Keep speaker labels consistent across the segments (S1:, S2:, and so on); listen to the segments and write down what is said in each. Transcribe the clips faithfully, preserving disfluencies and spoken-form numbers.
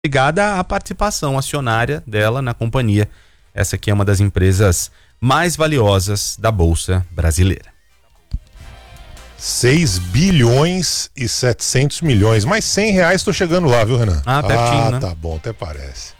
S1: ligada à participação acionária dela na companhia. Essa aqui é uma das empresas mais valiosas da Bolsa Brasileira.
S2: seis bilhões e setecentos milhões. Mais cem reais tô chegando lá, viu, Renan?
S1: Ah, pertinho,
S2: ah,
S1: né?
S2: Tá bom, até parece.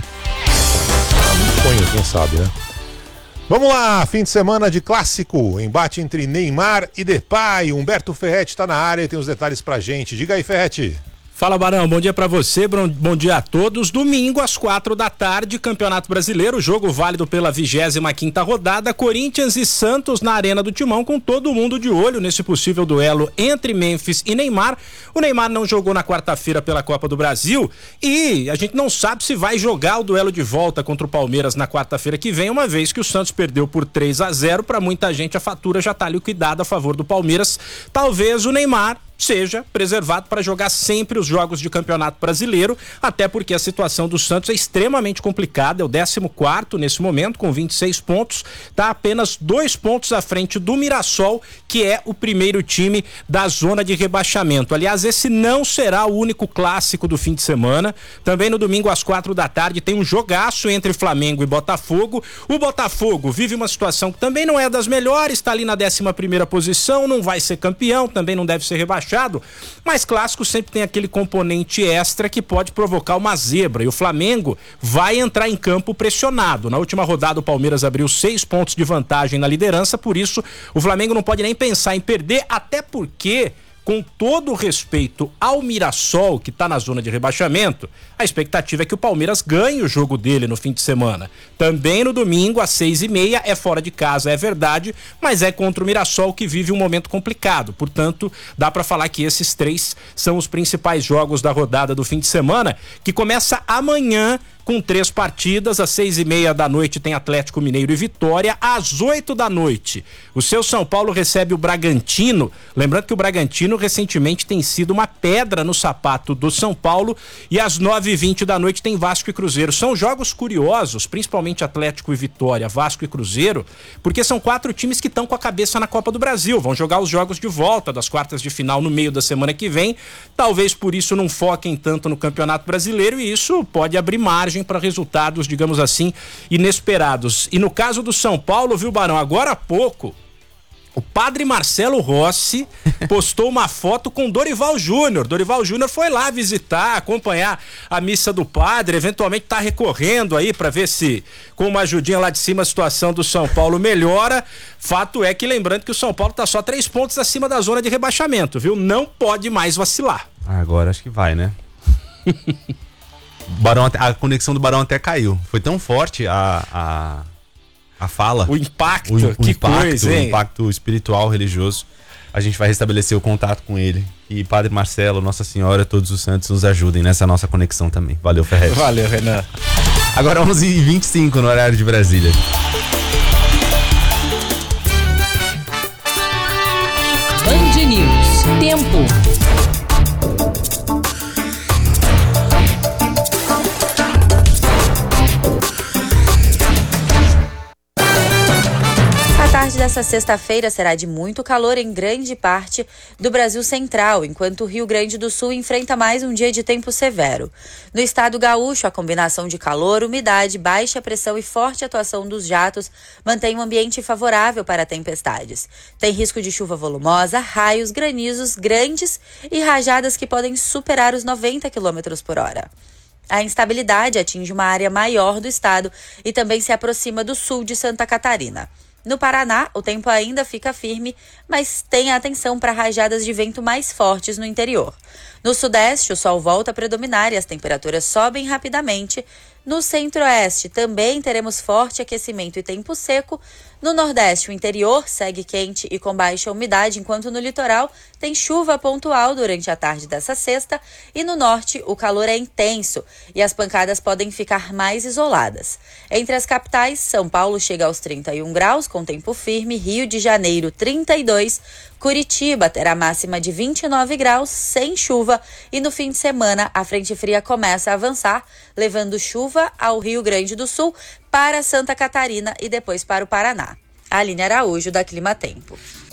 S2: Um sonho, quem sabe, né? Vamos lá, fim de semana de clássico. Embate entre Neymar e Depay. Humberto Ferretti tá na área e tem os detalhes pra gente. Diga aí, Ferretti.
S3: Fala, Barão, bom dia pra você, bom dia a todos. Domingo às quatro da tarde, Campeonato Brasileiro, jogo válido pela vigésima quinta rodada, Corinthians e Santos na Arena do Timão, com todo mundo de olho nesse possível duelo entre Memphis e Neymar. O Neymar não jogou na quarta-feira pela Copa do Brasil e a gente não sabe se vai jogar o duelo de volta contra o Palmeiras na quarta-feira que vem, uma vez que o Santos perdeu por três a zero. Para muita gente a fatura já tá liquidada a favor do Palmeiras. Talvez o Neymar seja preservado para jogar sempre os jogos de Campeonato Brasileiro, até porque a situação do Santos é extremamente complicada, é o décimo quarto nesse momento, com vinte e seis pontos, está apenas dois pontos à frente do Mirassol, que é o primeiro time da zona de rebaixamento. Aliás, esse não será o único clássico do fim de semana. Também no domingo às quatro da tarde tem um jogaço entre Flamengo e Botafogo. O Botafogo vive uma situação que também não é das melhores, está ali na décima primeira posição, não vai ser campeão, também não deve ser rebaixado, mas clássico sempre tem aquele componente extra que pode provocar uma zebra, e o Flamengo vai entrar em campo pressionado. Na última rodada o Palmeiras abriu seis pontos de vantagem na liderança, por isso o Flamengo não pode nem pensar em perder, até porque, com todo o respeito ao Mirassol, que está na zona de rebaixamento, a expectativa é que o Palmeiras ganhe o jogo dele no fim de semana. Também no domingo, às seis e meia, é fora de casa, é verdade, mas é contra o Mirassol, que vive um momento complicado. Portanto, dá para falar que esses três são os principais jogos da rodada do fim de semana, que começa amanhã, com três partidas. Às seis e meia da noite tem Atlético Mineiro e Vitória. Às oito da noite, o seu São Paulo recebe o Bragantino. Lembrando que o Bragantino recentemente tem sido uma pedra no sapato do São Paulo. E às nove e vinte da noite tem Vasco e Cruzeiro. São jogos curiosos, principalmente Atlético e Vitória, Vasco e Cruzeiro, porque são quatro times que estão com a cabeça na Copa do Brasil. Vão jogar os jogos de volta das quartas de final no meio da semana que vem. Talvez por isso não foquem tanto no Campeonato Brasileiro, e isso pode abrir margem para resultados, digamos assim, inesperados. E no caso do São Paulo, viu, Barão, agora há pouco o padre Marcelo Rossi postou uma foto com Dorival Júnior. Dorival Júnior foi lá visitar, acompanhar a missa do padre, eventualmente tá recorrendo aí para ver se, com uma ajudinha lá de cima, a situação do São Paulo melhora. Fato é que, lembrando que o São Paulo tá só três pontos acima da zona de rebaixamento, viu? Não pode mais vacilar.
S1: Agora acho que vai, né? Barão, a conexão do Barão até caiu. Foi tão forte a, a, a fala.
S3: O impacto,
S1: o, o
S3: que
S1: impacto,
S3: coisa,
S1: o
S3: hein?
S1: impacto espiritual, religioso. A gente vai restabelecer o contato com ele. E Padre Marcelo, Nossa Senhora, todos os santos nos ajudem nessa nossa conexão também. Valeu, Ferretti.
S3: Valeu, Renan.
S1: Agora onze e vinte e cinco no horário de Brasília.
S4: Band News. Tempo. A tarde dessa sexta-feira será de muito calor em grande parte do Brasil Central, enquanto o Rio Grande do Sul enfrenta mais um dia de tempo severo. No estado gaúcho, a combinação de calor, umidade, baixa pressão e forte atuação dos jatos mantém um ambiente favorável para tempestades. Tem risco de chuva volumosa, raios, granizos grandes e rajadas que podem superar os noventa quilômetros por hora. A instabilidade atinge uma área maior do estado e também se aproxima do sul de Santa Catarina. No Paraná, o tempo ainda fica firme, mas tenha atenção para rajadas de vento mais fortes no interior. No sudeste, o sol volta a predominar e as temperaturas sobem rapidamente. No centro-oeste, também teremos forte aquecimento e tempo seco. No nordeste, o interior segue quente e com baixa umidade, enquanto no litoral tem chuva pontual durante a tarde dessa sexta. E no norte, o calor é intenso e as pancadas podem ficar mais isoladas. Entre as capitais, São Paulo chega aos trinta e um graus, com tempo firme, Rio de Janeiro trinta e dois, Curitiba terá máxima de vinte e nove graus, sem chuva, e no fim de semana a frente fria começa a avançar, levando chuva ao Rio Grande do Sul, para Santa Catarina e depois para o Paraná. Aline Araújo, da Clima Tempo.